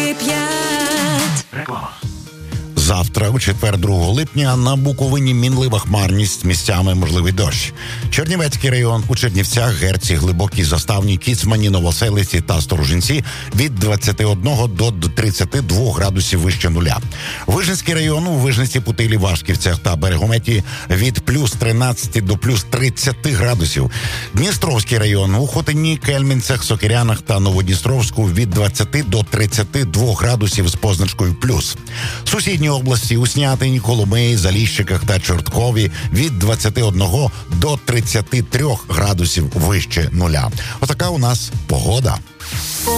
Реклама. Завтра, у четвер, 2 липня, на Буковині мінлива хмарність, місцями можливий дощ. Чернівецький район у Чернівцях, Герці, Глибокій, Заставній, Кіцмані, Новоселиці та Сторожинці від 21 до 32 градусів вище нуля. Вижницький район у Вижниці, Путилі, Вашківцях та Берегометі від плюс 13 до плюс 30 градусів. Дністровський район у Хотині, Кельмінцях, Сокирянах та Новодністровську від 20 до 32 градусів з позначкою плюс. Сусідні області у Снятині, Коломиї, Заліщиках та Чорткові від 21 до 33 градусів вище нуля. Отака у нас погода.